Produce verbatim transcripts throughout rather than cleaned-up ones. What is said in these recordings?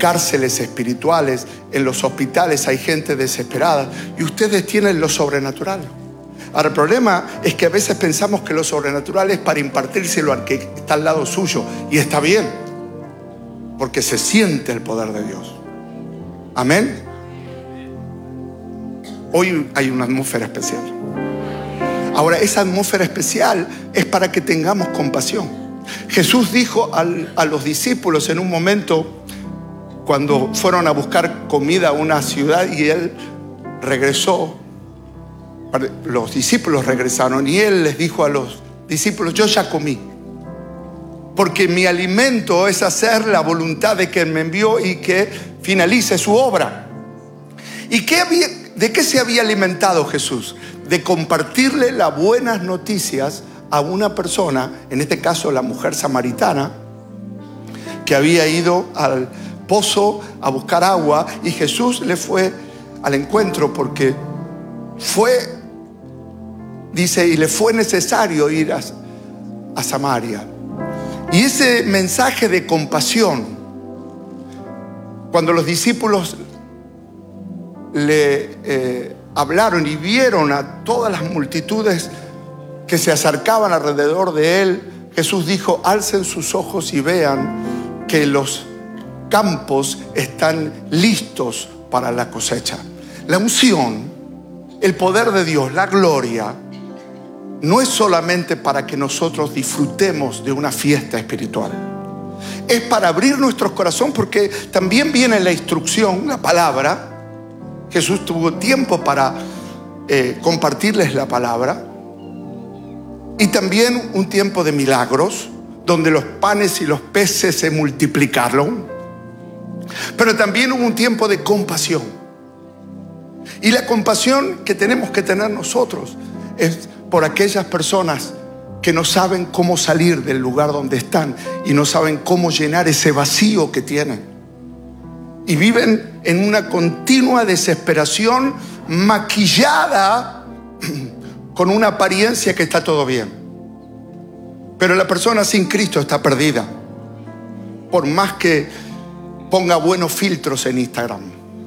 cárceles espirituales, en los hospitales hay gente desesperada y ustedes tienen lo sobrenatural. Ahora, el problema es que a veces pensamos que lo sobrenatural es para impartírselo al que está al lado suyo, y está bien, porque se siente el poder de Dios. Amén. Hoy hay una atmósfera especial. Ahora, esa atmósfera especial es para que tengamos compasión. Jesús dijo al, a los discípulos en un momento, cuando fueron a buscar comida a una ciudad y Él regresó, los discípulos regresaron y Él les dijo a los discípulos: yo ya comí, porque mi alimento es hacer la voluntad de quien me envió y que finalice su obra. ¿Y qué había, de qué se había alimentado Jesús? De compartirle las buenas noticias a una persona, en este caso la mujer samaritana, que había ido al pozo a buscar agua, y Jesús le fue al encuentro porque fue, dice, y le fue necesario ir a, a Samaria. Y ese mensaje de compasión, cuando los discípulos le eh, hablaron y vieron a todas las multitudes que se acercaban alrededor de Él, Jesús dijo: alcen sus ojos y vean que los campos están listos para la cosecha. La unción, el poder de Dios, la gloria, no es solamente para que nosotros disfrutemos de una fiesta espiritual. Es para abrir nuestro corazón, porque también viene la instrucción, la palabra. Jesús tuvo tiempo para eh, compartirles la palabra. Y también un tiempo de milagros, donde los panes y los peces se multiplicaron. Pero también hubo un tiempo de compasión. Y la compasión que tenemos que tener nosotros es por aquellas personas que no saben cómo salir del lugar donde están y no saben cómo llenar ese vacío que tienen. Y viven en una continua desesperación maquillada con una apariencia que está todo bien. Pero la persona sin Cristo está perdida, por más que ponga buenos filtros en Instagram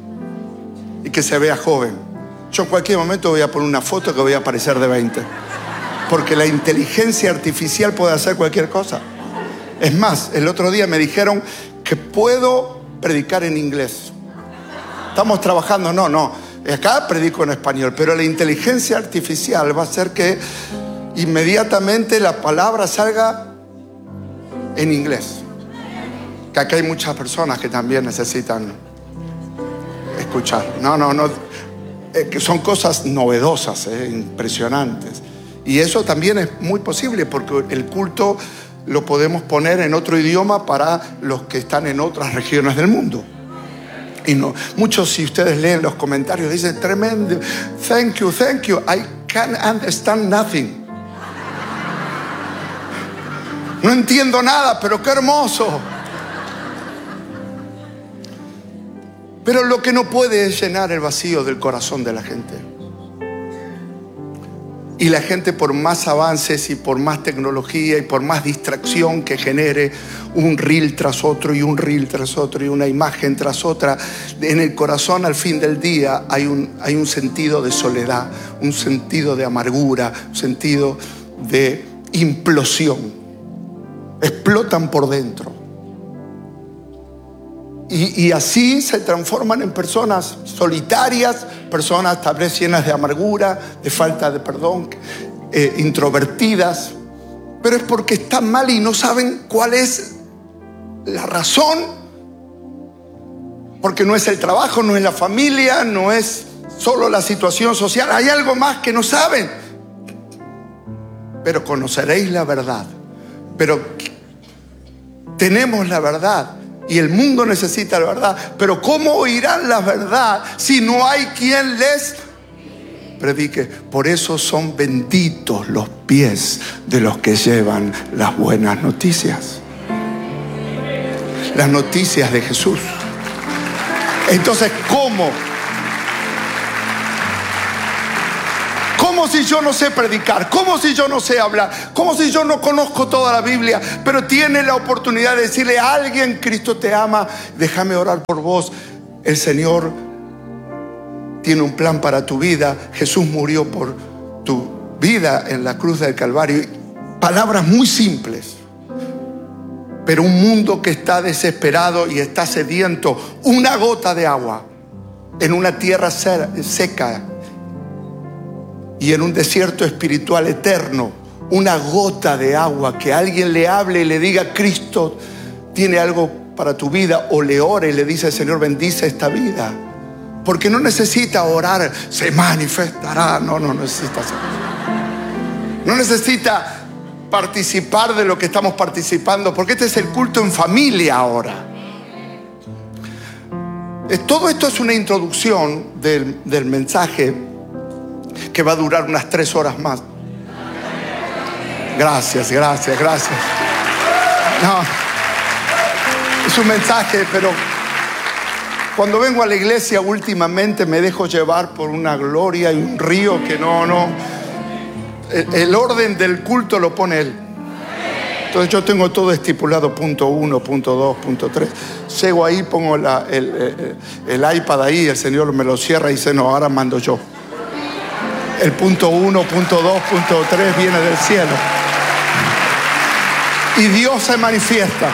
y que se vea joven. Yo en cualquier momento voy a poner una foto que voy a parecer de veinte, porque la inteligencia artificial puede hacer cualquier cosa. Es más, el otro día me dijeron que puedo predicar en inglés. Estamos trabajando, no, no, acá predico en español, pero la inteligencia artificial va a hacer que inmediatamente la palabra salga en inglés. Que acá hay muchas personas que también necesitan escuchar. No, no, no, eh, que son cosas novedosas, eh, impresionantes. Y eso también es muy posible, porque el culto lo podemos poner en otro idioma para los que están en otras regiones del mundo. Y no, muchos, si ustedes leen los comentarios, dicen: tremendo, thank you, thank you, I can't understand nothing. No entiendo nada, pero qué hermoso. Pero lo que no puede es llenar el vacío del corazón de la gente. Y la gente, por más avances y por más tecnología y por más distracción que genere, un reel tras otro y un reel tras otro y una imagen tras otra, en el corazón al fin del día hay un, hay un sentido de soledad, un sentido de amargura, un sentido de implosión. Explotan por dentro. Y, y así se transforman en personas solitarias, personas tal vez llenas de amargura, de falta de perdón, eh, introvertidas. Pero es porque están mal y no saben cuál es la razón. Porque no es el trabajo, no es la familia, no es solo la situación social. Hay algo más que no saben. Pero conoceréis la verdad. Pero tenemos la verdad. Y el mundo necesita la verdad. Pero ¿cómo oirán la verdad si no hay quien les predique? Por eso son benditos los pies de los que llevan las buenas noticias. Las noticias de Jesús. Entonces, ¿cómo? ¿Cómo ¿Cómo si yo no sé predicar? ¿Cómo si yo no sé hablar? ¿Cómo si yo no conozco toda la Biblia? Pero tiene la oportunidad de decirle a alguien: Cristo te ama, déjame orar por vos. El Señor tiene un plan para tu vida. Jesús murió por tu vida en la cruz del Calvario. Palabras muy simples, pero un mundo que está desesperado y está sediento. Una gota de agua en una tierra seca y en un desierto espiritual eterno. Una gota de agua, que alguien le hable y le diga: Cristo tiene algo para tu vida, o le ore y le dice: Señor, bendice esta vida. Porque no necesita orar, se manifestará. No, no necesita hacer eso. No necesita participar de lo que estamos participando, porque este es el culto en familia ahora. Todo esto es una introducción del, del mensaje que va a durar unas tres horas más. Gracias, gracias, gracias. No, es un mensaje, pero cuando vengo a la iglesia últimamente me dejo llevar por una gloria y un río que no, no. El, el orden del culto lo pone Él. Entonces yo tengo todo estipulado: punto uno, punto dos, punto tres. Llego ahí, pongo la, el, el, el iPad ahí, el Señor me lo cierra y dice: no, ahora mando yo. El punto uno, punto dos, punto tres viene del cielo. Y Dios se manifiesta.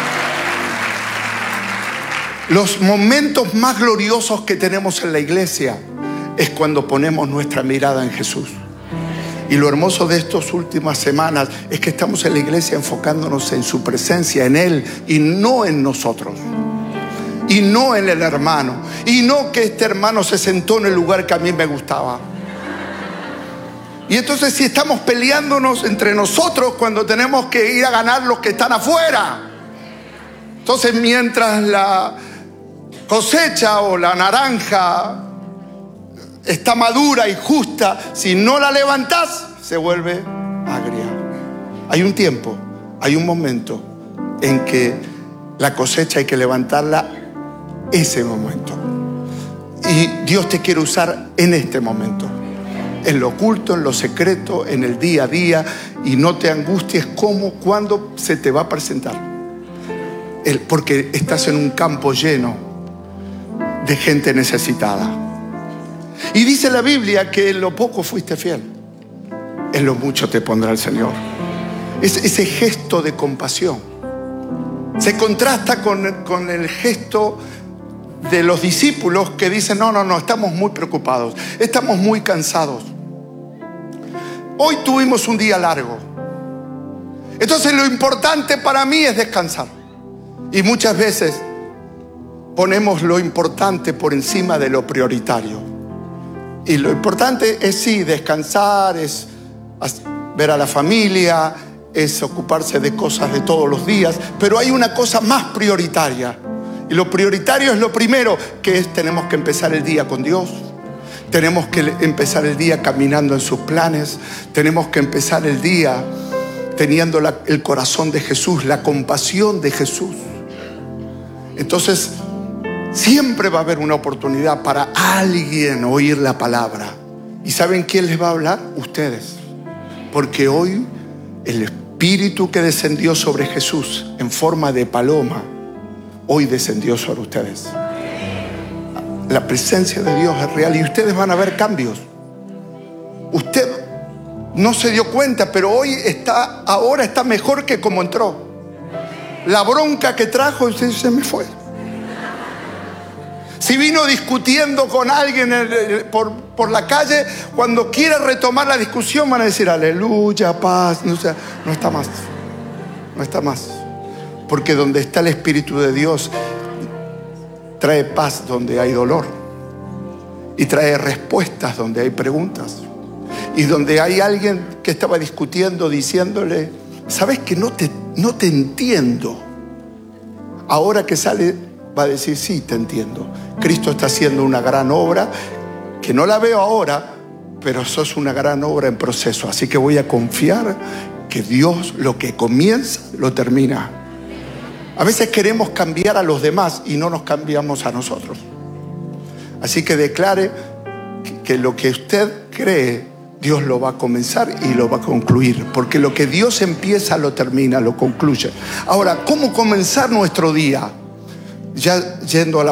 Los momentos más gloriosos que tenemos en la iglesia es cuando ponemos nuestra mirada en Jesús. Y lo hermoso de estas últimas semanas es que estamos en la iglesia enfocándonos en su presencia, en Él, y no en nosotros, y no en el hermano, y no que este hermano se sentó en el lugar que a mí me gustaba. Y entonces, si estamos peleándonos entre nosotros cuando tenemos que ir a ganar los que están afuera, entonces mientras la cosecha o la naranja está madura y justa, si no la levantás, se vuelve agria. Hay un tiempo, hay un momento en que la cosecha hay que levantarla, ese momento. Y Dios te quiere usar en este momento, en lo oculto, en lo secreto, en el día a día. Y no te angusties cómo, cuándo se te va a presentar. El, porque estás en un campo lleno de gente necesitada. Y dice la Biblia que en lo poco fuiste fiel, en lo mucho te pondrá el Señor. Es ese gesto de compasión se contrasta con, con el gesto de los discípulos que dicen: no, no, no, estamos muy preocupados, estamos muy cansados. Hoy tuvimos un día largo, entonces lo importante para mí es descansar. Y muchas veces ponemos lo importante por encima de lo prioritario. Y lo importante es sí, descansar, es ver a la familia, es ocuparse de cosas de todos los días. Pero hay una cosa más prioritaria. Y lo prioritario es lo primero, que es: tenemos que empezar el día con Dios. Tenemos que empezar el día caminando en sus planes. Tenemos que empezar el día teniendo la, el corazón de Jesús, la compasión de Jesús. Entonces, siempre va a haber una oportunidad para alguien oír la palabra. ¿Y saben quién les va a hablar? Ustedes. Porque hoy el Espíritu que descendió sobre Jesús en forma de paloma, hoy descendió sobre ustedes. La presencia de Dios es real y ustedes van a ver cambios. Usted no se dio cuenta, pero hoy está, ahora está mejor que como entró. La bronca que trajo se me fue. Si vino discutiendo con alguien por, por la calle, cuando quiera retomar la discusión van a decir: aleluya, paz. No, o sea, no está más. No está más. Porque donde está el Espíritu de Dios, trae paz donde hay dolor. Y trae respuestas donde hay preguntas. Y donde hay alguien que estaba discutiendo, diciéndole: ¿sabes que no te, no te entiendo? Ahora que sale, va a decir: sí, te entiendo. Cristo está haciendo una gran obra que no la veo ahora, pero eso es una gran obra en proceso. Así que voy a confiar que Dios lo que comienza lo termina. A veces queremos cambiar a los demás y no nos cambiamos a nosotros. Así que declare que lo que usted cree, Dios lo va a comenzar y lo va a concluir, porque lo que Dios empieza lo termina, lo concluye. Ahora, ¿cómo comenzar nuestro día? Ya yendo a la